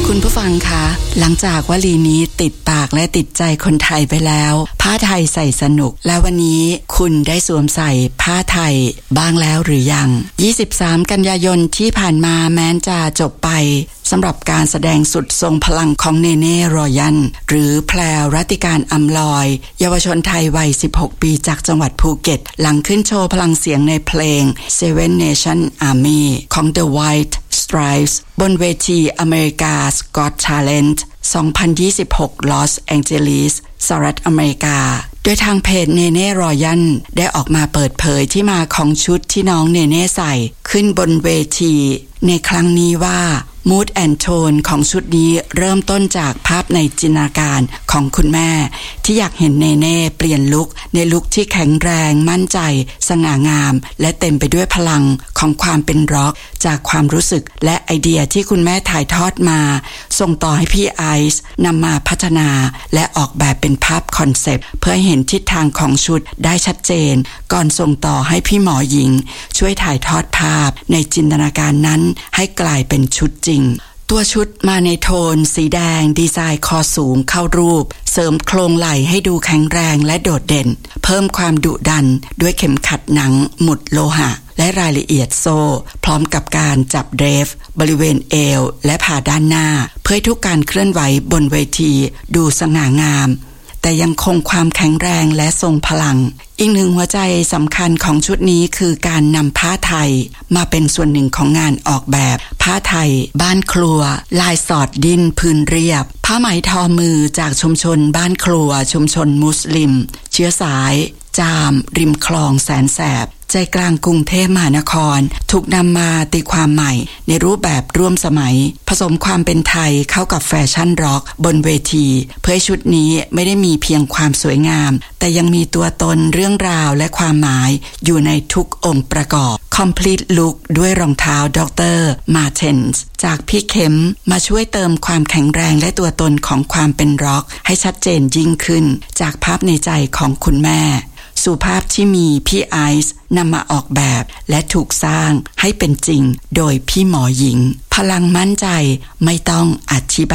คุณผู้ฟังคะหลังจากวลีนี้ติดปากและติดใจคนไทยไปแล้วผ้าไทยใส่สนุกและวันนี้คุณได้สวมใส่ผ้าไทยบ้างแล้วหรือยัง23กันยายนที่ผ่านมาแม้นจะจบไปสำหรับการแสดงสุดทรงพลังของเนเน่รอยันหรือแพรวรัติการอำลอยเยาวชนไทยวัย16ปีจากจังหวัดภูเก็ตหลังขึ้นโชว์พลังเสียงในเพลง Seven Nation Army ของ The White Stripes บนเวที America's Got Talent 2026 Los Angeles สหรัฐอเมริกาโดยทางเพจเนเน่รอยันได้ออกมาเปิดเผยที่มาของชุดที่น้องเนเน่ใส่ขึ้นบนเวทีในครั้งนี้ว่าMood and Tone ของชุดนี้เริ่มต้นจากภาพในจินตนาการของคุณแม่ที่อยากเห็นเนเน่เปลี่ยนลุคในลุคที่แข็งแรงมั่นใจสง่างามและเต็มไปด้วยพลังของความเป็นร็อกจากความรู้สึกและไอเดียที่คุณแม่ถ่ายทอดมาส่งต่อให้พี่ไอซ์นำมาพัฒนาและออกแบบเป็นภาพคอนเซปต์เพื่อเห็นทิศทางของชุดได้ชัดเจนก่อนส่งต่อให้พี่หมอหญิงช่วยถ่ายทอดภาพในจินตนาการนั้นให้กลายเป็นชุดจริงตัวชุดมาในโทนสีแดงดีไซน์คอสูงเข้ารูปเสริมโครงไหล่ให้ดูแข็งแรงและโดดเด่นเพิ่มความดุดันด้วยเข็มขัดหนังหมุดโลหะและรายละเอียดโซ่พร้อมกับการจับเดรฟบริเวณเอวและผ่าด้านหน้าเพื่อให้ทุกการเคลื่อนไหวบนเวทีดูสง่างามแต่ยังคงความแข็งแรงและทรงพลังอีกหนึ่งหัวใจสำคัญของชุดนี้คือการนำผ้าไทยมาเป็นส่วนหนึ่งของงานออกแบบผ้าไทยบ้านครัวลายสอดดินพื้นเรียบผ้าไหมทอมือจากชุมชนบ้านครัวชุมชนมุสลิมเชื้อสายจามริมคลองแสนแสบใจกลางกรุงเทพมหานครถูกนำมาตีความใหม่ในรูปแบบร่วมสมัยผสมความเป็นไทยเข้ากับแฟชั่นร็อกบนเวทีเพื่อให้ชุดนี้ไม่ได้มีเพียงความสวยงามแต่ยังมีตัวตนเรื่องราวและความหมายอยู่ในทุกองค์ประกอบ Complete Look ด้วยรองเท้าดร. Martens จากพี่เข็มมาช่วยเติมความแข็งแรงและตัวตนของความเป็นร็อกให้ชัดเจนยิ่งขึ้นจากภาพในใจของคุณแม่สู่ภาพที่มีพี่ไอซ์นำมาออกแบบและถูกสร้างให้เป็นจริงโดยพี่หมอหญิงพลังมั่นใจไม่ต้องอธิบาย